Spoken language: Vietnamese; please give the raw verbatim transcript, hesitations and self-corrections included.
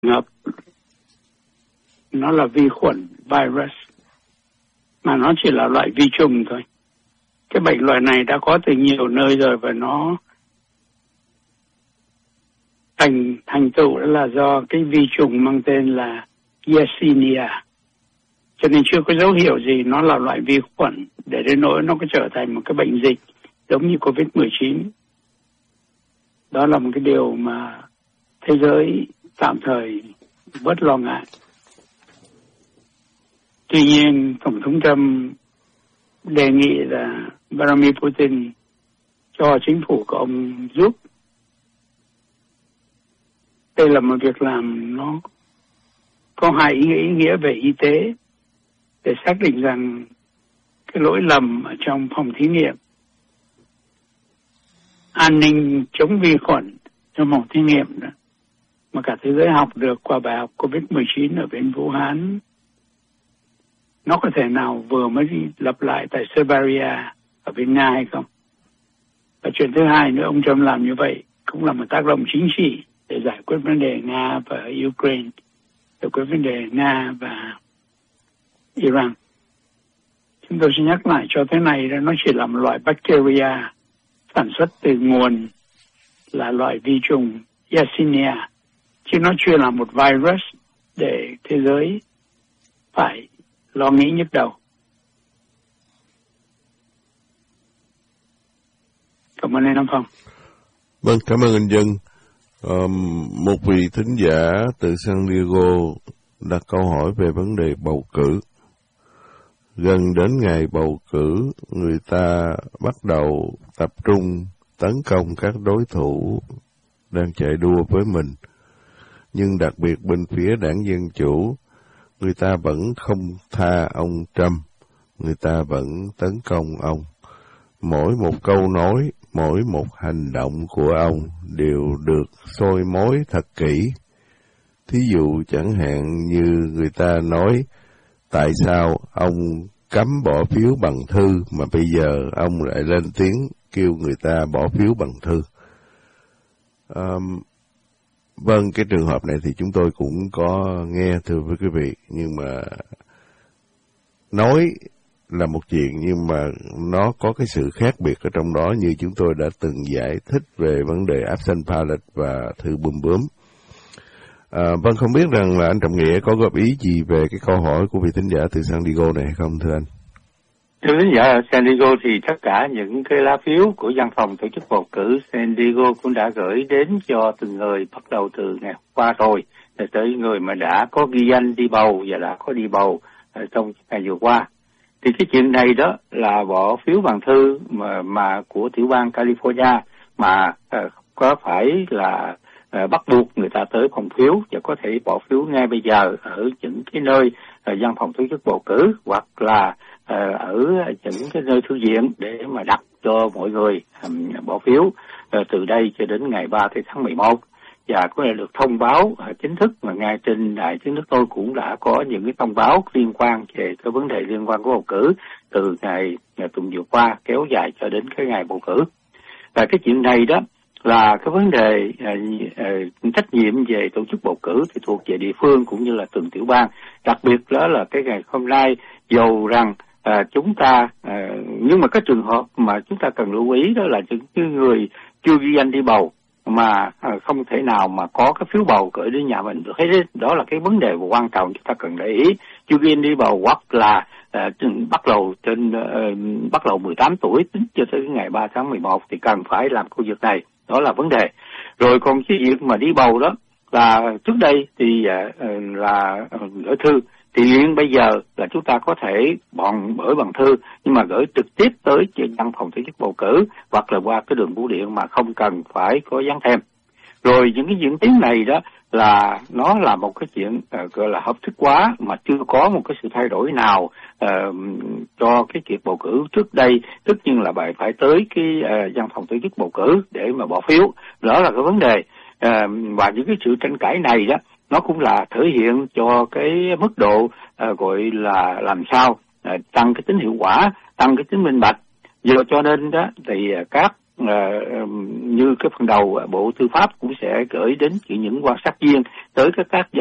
ngập nó là vi khuẩn, virus, mà nó chỉ là loại vi trùng thôi. Cái bệnh loại này đã có từ nhiều nơi rồi và nó thành thành tựu đó là do cái vi trùng mang tên là Yersinia. Cho nên chưa có dấu hiệu gì nó là loại vi khuẩn để đến nỗi nó có trở thành một cái bệnh dịch giống như covid mười chín. Đó là một cái điều mà thế giới tạm thời bớt lo ngại. Tuy nhiên, Tổng thống Trump đề nghị là Vladimir Putin cho chính phủ của ông giúp. Đây là một việc làm nó có hai ý nghĩa, ý nghĩa về y tế để xác định rằng cái lỗi lầm ở trong phòng thí nghiệm, an ninh chống vi khuẩn trong phòng thí nghiệm đó, mà cả thế giới học được qua bài học covid mười chín ở bên Vũ Hán, nó có thể nào vừa mới lặp lại tại Siberia ở bên Nga hay không? Và chuyện thứ hai nữa, ông Trump làm như vậy cũng là một tác động chính trị để giải quyết vấn đề Nga và Ukraine, giải quyết vấn đề Nga và Iran. Chúng tôi sẽ nhắc lại cho thế này là nó chỉ là một loại bacteria sản xuất từ nguồn là loại vi trùng Yersinia, chứ nó chưa là một virus để thế giới phải lo nghĩ nhức đầu. Cảm ơn anh Nam Phong. Vâng, cảm ơn anh Dân. Um, một vị thính giả từ San Diego đặt câu hỏi về vấn đề bầu cử. Gần đến ngày bầu cử, người ta bắt đầu tập trung tấn công các đối thủ đang chạy đua với mình. Nhưng đặc biệt bên phía đảng Dân Chủ, người ta vẫn không tha ông Trump, người ta vẫn tấn công ông. Mỗi một câu nói, mỗi một hành động của ông đều được soi mói thật kỹ. Thí dụ chẳng hạn như người ta nói, tại sao ông cấm bỏ phiếu bằng thư mà bây giờ ông lại lên tiếng kêu người ta bỏ phiếu bằng thư. Um, vâng, cái trường hợp này thì chúng tôi cũng có nghe thưa với quý vị, nhưng mà nói là một chuyện nhưng mà nó có cái sự khác biệt ở trong đó, như chúng tôi đã từng giải thích về vấn đề absent ballot và thư bùm bướm. À, vâng, không biết rằng là anh Trọng Nghĩa có góp ý gì về cái câu hỏi của vị thính giả từ San Diego này hay không thưa anh? Thưa thính giả ở San Diego thì tất cả những cái lá phiếu của văn phòng tổ chức bầu cử San Diego cũng đã gửi đến cho từng người bắt đầu từ ngày hôm qua rồi, để tới người mà đã có ghi danh đi bầu và đã có đi bầu trong ngày vừa qua. Thì cái chuyện này đó là bỏ phiếu bằng thư mà mà của tiểu bang California mà uh, có phải là uh, bắt buộc người ta tới phòng phiếu và có thể bỏ phiếu ngay bây giờ ở những cái nơi uh, văn phòng tổ chức bầu cử, hoặc là uh, ở những cái nơi thư viện để mà đặt cho mọi người um, bỏ phiếu uh, từ đây cho đến ngày ba tháng mười một. Và có thể được thông báo uh, chính thức, mà ngay trên đài tiếng nước tôi cũng đã có những cái thông báo liên quan về cái vấn đề liên quan của bầu cử từ ngày, ngày tuần vừa qua kéo dài cho đến cái ngày bầu cử. Và cái chuyện này đó là cái vấn đề uh, uh, trách nhiệm về tổ chức bầu cử thì thuộc về địa phương cũng như là từng tiểu bang. Đặc biệt đó là cái ngày hôm nay, dầu rằng uh, chúng ta uh, nhưng mà cái trường hợp mà chúng ta cần lưu ý đó là những người chưa ghi danh đi bầu mà không thể nào mà có cái phiếu bầu gửi đến nhà mình được hết. Đó là cái vấn đề quan trọng chúng ta cần để ý. Chưa ghi danh đi bầu hoặc là uh, bắt đầu trên uh, bắt đầu mười tám tuổi tính cho tới ngày ba tháng mười một thì cần phải làm công việc này. Đó là vấn đề. Rồi còn cái việc mà đi bầu đó là trước đây thì uh, là gửi thư, thì hiện bây giờ là chúng ta có thể bằng gửi bằng thư, nhưng mà gửi trực tiếp tới văn phòng tổ chức bầu cử hoặc là qua cái đường bưu điện mà không cần phải có dán thêm. Rồi những cái diễn tiến này đó là nó là một cái chuyện uh, gọi là hợp thức hóa mà chưa có một cái sự thay đổi nào uh, cho cái việc bầu cử trước đây, tất nhiên là bạn phải tới cái uh, văn phòng tổ chức bầu cử để mà bỏ phiếu. Đó là cái vấn đề. Uh, và những cái sự tranh cãi này đó nó cũng là thể hiện cho cái mức độ uh, gọi là làm sao uh, tăng cái tính hiệu quả, tăng cái tính minh bạch. Giờ cho nên đó thì uh, các À, như cái phần đầu Bộ Tư pháp cũng sẽ gửi đến những quan sát viên tới các các